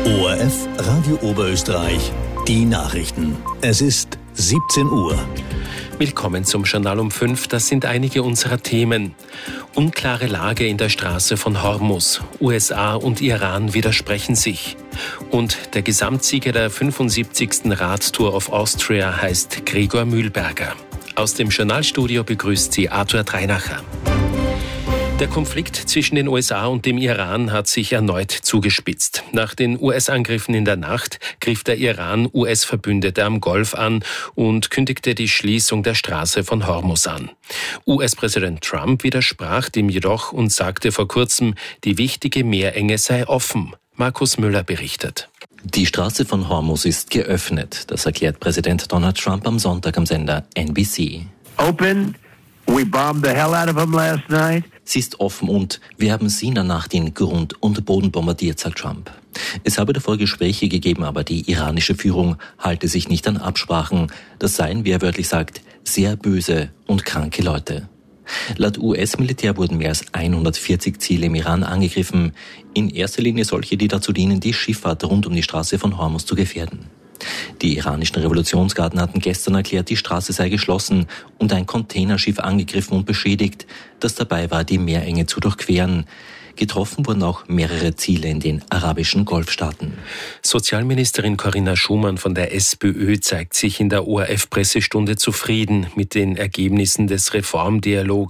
ORF Radio Oberösterreich, die Nachrichten. Es ist 17 Uhr. Willkommen zum Journal um 5. Das sind einige unserer Themen. Unklare Lage in der Straße von Hormuz. USA und Iran widersprechen sich. Und der Gesamtsieger der 75. Radtour of Austria heißt Gregor Mühlberger. Aus dem Journalstudio begrüßt sie Arthur Dreinacher. Der Konflikt zwischen den USA und dem Iran hat sich erneut zugespitzt. Nach den US-Angriffen in der Nacht griff der Iran US-Verbündete am Golf an und kündigte die Schließung der Straße von Hormuz an. US-Präsident Trump widersprach dem jedoch und sagte vor kurzem, die wichtige Meerenge sei offen. Markus Müller berichtet. Die Straße von Hormuz ist geöffnet. Das erklärt Präsident Donald Trump am Sonntag am Sender NBC. Open. We bombed the hell out of them last night. Sie ist offen und wir haben sie in der Nacht in Grund und Boden bombardiert, sagt Trump. Es habe davor Gespräche gegeben, aber die iranische Führung halte sich nicht an Absprachen. Das seien, wie er wörtlich sagt, sehr böse und kranke Leute. Laut US-Militär wurden mehr als 140 Ziele im Iran angegriffen. In erster Linie solche, die dazu dienen, die Schifffahrt rund um die Straße von Hormuz zu gefährden. Die iranischen Revolutionsgarden hatten gestern erklärt, die Straße sei geschlossen und ein Containerschiff angegriffen und beschädigt, das dabei war, die Meerenge zu durchqueren. Getroffen wurden auch mehrere Ziele in den arabischen Golfstaaten. Sozialministerin Corinna Schumann von der SPÖ zeigt sich in der ORF-Pressestunde zufrieden mit den Ergebnissen des Reformdialogs